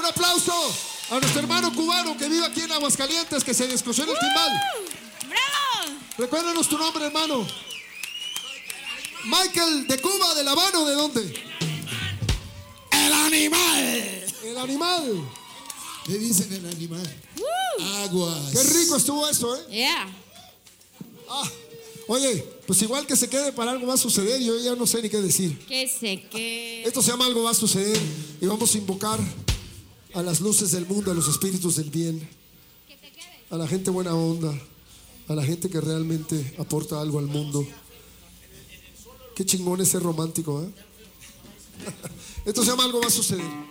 aplauso a nuestro hermano cubano que vive aquí en Aguascalientes, que se descosió en el timbal. ¡Bravo! Recuérdanos tu nombre, hermano. Michael, ¿de Cuba, de La Habana o de dónde? ¡El animal! El animal. ¿Qué dicen el animal? Aguas. Qué rico estuvo eso, ¿eh? Yeah. Oye, pues igual que se quede para algo va a suceder, yo ya no sé ni qué decir. Que se quede. Esto se llama Algo va a suceder y vamos a invocar a las luces del mundo, a los espíritus del bien, a la gente buena onda, a la gente que realmente aporta algo al mundo. Qué chingón es ser romántico, ¿eh? Esto se llama Algo va a suceder.